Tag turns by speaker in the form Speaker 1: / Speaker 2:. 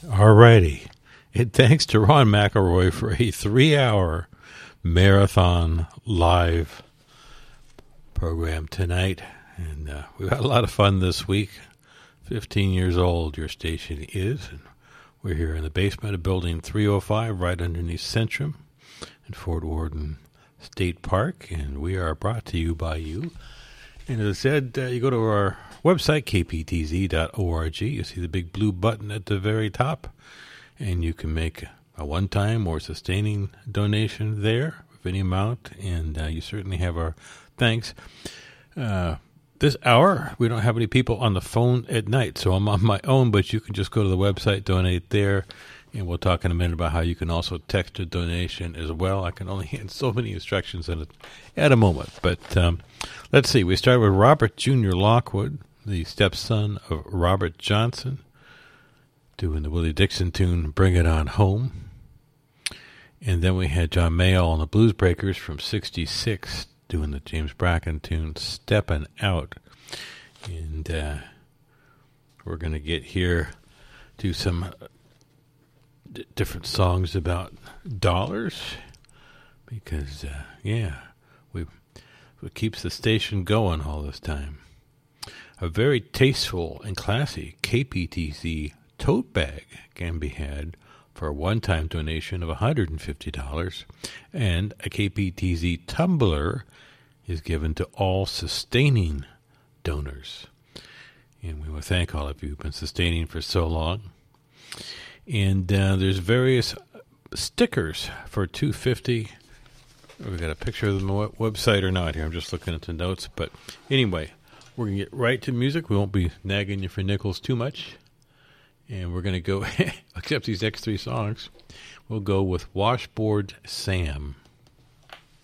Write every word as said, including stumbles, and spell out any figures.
Speaker 1: All righty. And thanks to Ron McElroy for a three-hour marathon live program tonight. And uh, we've had a lot of fun this week. fifteen years old your station is. And we're here in the basement of Building three oh five, right underneath Centrum in Fort Worden State Park. And we are brought to you by you. And as I said, uh, you go to our website, k p t z dot org. You see the big blue button at the very top. And you can make a one-time or sustaining donation there of any amount. And uh, you certainly have our thanks. Uh, this hour, we don't have any people on the phone at night, so I'm on my own. But you can just go to the website, donate there. And we'll talk in a minute about how you can also text a donation as well. I can only hand so many instructions at a, at a moment. But um, let's see. We start with Robert Junior Lockwood, the stepson of Robert Johnson, doing the Willie Dixon tune, Bring It On Home. And then we had John Mayall and the Blues Breakers from sixty-six doing the James Bracken tune, Steppin' Out. And uh, we're going to get here to some uh, d- different songs about dollars. Because, uh, yeah, we what keeps the station going all this time. A very tasteful and classy K P T Z tote bag can be had for a one-time donation of one hundred fifty dollars, and a K P T Z tumbler is given to all sustaining donors. And we want to thank all of you who've been sustaining for so long. And uh, there's various stickers for two hundred fifty dollars. We've got a picture of the website or not here. I'm just looking at the notes. But anyway, we're going to get right to music. We won't be nagging you for nickels too much. And we're going to go, except these next three songs, we'll go with Washboard Sam.